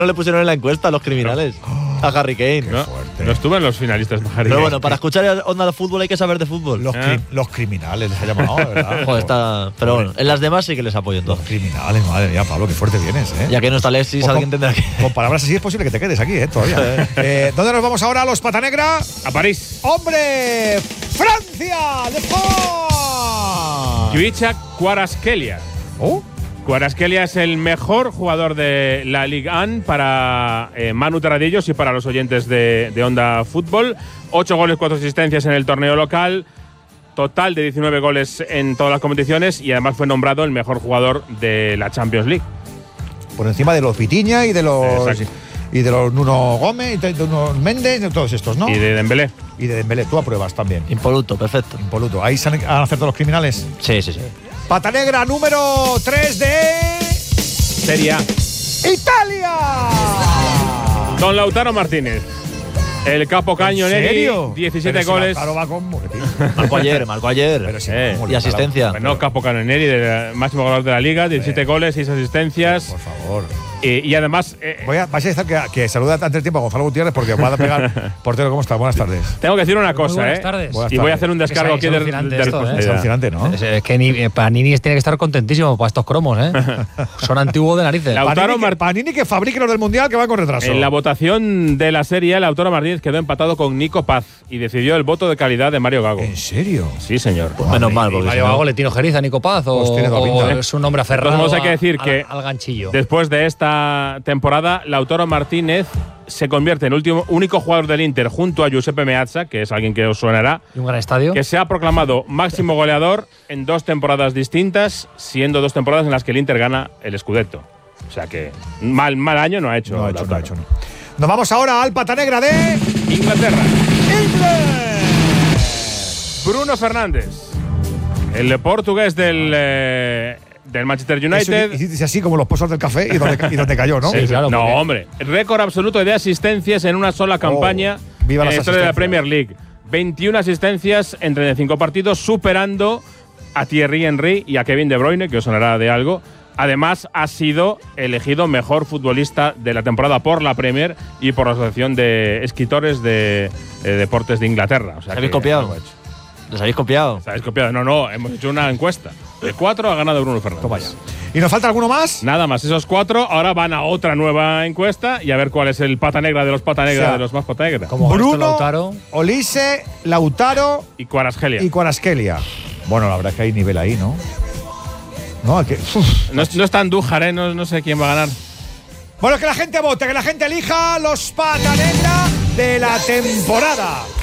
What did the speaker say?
No le pusieron en la encuesta a los criminales. A Harry Kane. No estuve en los finalistas de Harry Kane. Pero bueno, para escuchar Onda de Fútbol hay que saber de fútbol. Los criminales les ha llamado, ¿verdad? Joder, está. Pero bueno, en las demás sí que les apoyo entonces. Los criminales, madre mía, Pablo, qué fuerte vienes, ¿eh? Ya que no está Alexis, alguien tendrá que. Con palabras así es posible que te quedes aquí, todavía. ¿Dónde nos vamos ahora, los Patanegra? A París. ¡Hombre! ¡Francia! ¡De Khvicha Kvaratskhelia. Kvaratskhelia es el mejor jugador de la Ligue 1 para Manu Terradillos y para los oyentes de Onda Fútbol. 8 goles, 4 asistencias en el torneo local. Total de 19 goles en todas las competiciones y además fue nombrado el mejor jugador de la Champions League. Por encima de los Vitinha y de los Nuno Gómez, y de Nuno Méndez, de todos estos, ¿no? Y de Dembélé. Y de Dembélé. Tú apruebas también. Impoluto, perfecto. Impoluto. ¿Ahí han acertado los criminales? Sí. Pata negra número 3 de… Serie A. ¡Italia! Don Lautaro Martínez. El capo Cañoneri, 17 Pero goles. Si Lautaro va con Marcó ayer. Pero si y asistencia. Bueno, capo Cañoneri, máximo goleador de la liga, 17 goles, 6 asistencias. Por favor. Y además… vais a decir que saluda antes del tiempo a Gonzalo Gutiérrez porque va a pegar. Portero, ¿cómo estás? Buenas tardes. Tengo que decir una cosa, buenas tardes. Y voy a hacer un descargo aquí de responsabilidad. Es alucinante, ¿no? Es que Panini tiene que estar contentísimo para estos cromos, ¿eh? Son antiguos de narices. Panini que fabrique los del Mundial que va con retraso. En la votación de la serie, Lautaro Martínez quedó empatado con Nico Paz y decidió el voto de calidad de Mario Gago. ¿En serio? Sí, señor. Pues menos mal, porque Mario Gago le tiene ojeriza a Nico Paz o es un hombre aferrado hay que decir que al ganchillo. Después de esta temporada, Lautaro Martínez se convierte en el único jugador del Inter junto a Giuseppe Meazza, que es alguien que os sonará, ¿Y un gran estadio? que se ha proclamado máximo goleador en 2 temporadas distintas, siendo 2 temporadas en las que el Inter gana el Scudetto. O sea que mal año no ha hecho. No ha hecho. Nos vamos ahora al Pata Negra de… Inglaterra. ¡Inglaterra! Bruno Fernández, el portugués del Manchester United. Hiciste así como los pozos del café y donde cayó, ¿no? Sí, claro. No, hombre. Récord absoluto de asistencias en una sola campaña viva en la las historia de la asistencias. Premier League. 21 asistencias en 35 partidos, superando a Thierry Henry y a Kevin De Bruyne, que os sonará de algo. Además, ha sido elegido mejor futbolista de la temporada por la Premier y por la Asociación de Escritores de Deportes de Inglaterra. O sea, ¿Habéis copiado? ¿Les habéis copiado? ¿Les habéis copiado? No, hemos hecho una encuesta. De 4 ha ganado Bruno Fernández. Toma ya. ¿Y nos falta alguno más? Nada más, esos 4 ahora van a otra nueva encuesta y a ver cuál es el pata negra de los pata negra de los más pata negra. Como Bruno, Lautaro. Olise, Lautaro Y Kvaratskhelia. y Kvaratskhelia. Bueno, la verdad es que hay nivel ahí, ¿no? No, No está Andújar, ¿eh? No sé quién va a ganar. Bueno, que la gente vote, que la gente elija los Pata Negra de la temporada.